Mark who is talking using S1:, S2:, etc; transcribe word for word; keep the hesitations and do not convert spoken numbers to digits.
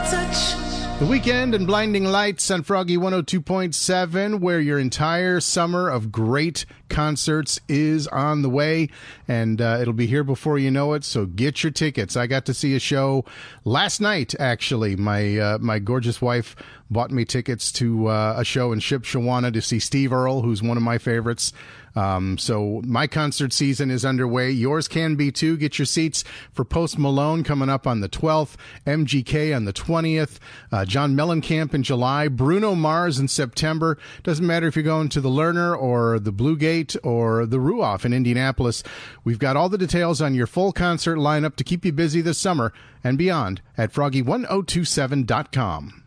S1: touch.
S2: The Weekend and Blinding Lights on Froggy one oh two point seven, where your entire summer of great concerts is on the way, and uh, it'll be here before you know it, so get your tickets. I got to see a show last night, actually. My uh, my gorgeous wife bought me tickets to uh, a show in Shipshewana to see Steve Earle, who's one of my favorites. Um, so my concert season is underway. Yours can be too. Get your seats for Post Malone coming up on the twelfth, M G K on the twentieth, uh, John Mellencamp in July, Bruno Mars in September. Doesn't matter if you're going to the Lerner or the Blue Gate or the Ruoff in Indianapolis. We've got all the details on your full concert lineup to keep you busy this summer and beyond at froggy one oh two seven dot com.